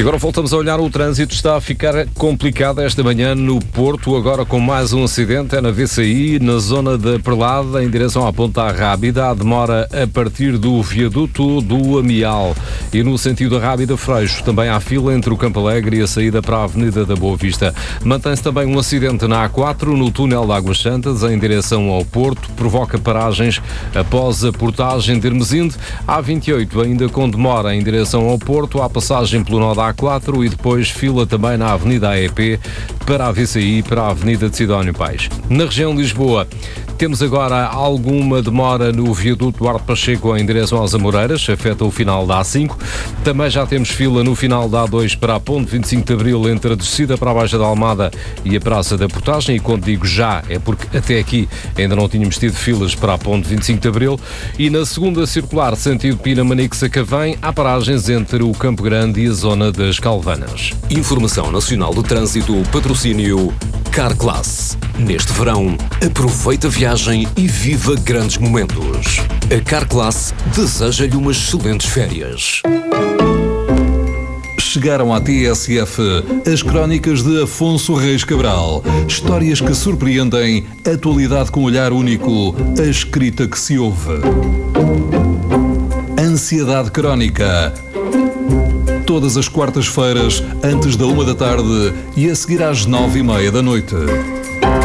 agora voltamos a olhar o trânsito. Está a ficar complicado esta manhã no Porto, agora com mais um acidente, é na VCI, na zona da Perlada, em direção à Ponta Rábida. Há demora a partir do viaduto do Amial. E no sentido da Rábida Freixo, também há fila entre o Campo Alegre e a saída para a Avenida da Boa Vista. Mantém-se também um acidente na A4, no túnel de Águas Santas, em direção ao Porto, provoca paragens após a portagem de Hermesinde. A28 ainda com demora em direção ao Porto, há passagem pelo nó da A4 e depois fila também na Avenida AEP para a VCI e para a Avenida de Sidónio Pais. Na região de Lisboa, temos agora alguma demora no viaduto Duarte Pacheco em direção às Amoreiras, afeta o final da A5. Também já temos fila no final da A2 para a Ponte 25 de Abril, entre a descida para a Baixa da Almada e a Praça da Portagem. E quando digo já, é porque até aqui ainda não tínhamos tido filas para a Ponte 25 de Abril. E na segunda circular, sentido Pinamanique-Sacavém, há paragens entre o Campo Grande e a zona das Calvanas. Informação Nacional do Trânsito, patrocínio Carclass. Neste verão, aproveita a viagem e viva grandes momentos. A Carclass deseja-lhe umas excelentes férias. Chegaram à TSF as crónicas de Afonso Reis Cabral. Histórias que surpreendem, atualidade com olhar único, a escrita que se ouve. Ansiedade Crónica. Todas as quartas-feiras, antes da 1 da tarde e a seguir às 9:30 da noite.